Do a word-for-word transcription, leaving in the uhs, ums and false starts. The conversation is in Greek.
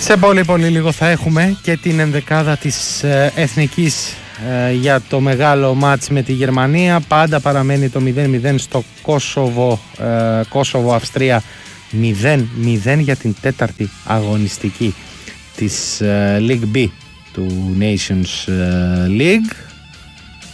Σε πολύ πολύ λίγο θα έχουμε και την ενδεκάδα της ε, Εθνικής ε, για το μεγάλο μάτς με τη Γερμανία. Πάντα παραμένει το μηδέν μηδέν στο Κόσοβο, ε, Κόσοβο-Αυστρία, μηδέν μηδέν για την τέταρτη αγωνιστική της ε, League B του Nations League.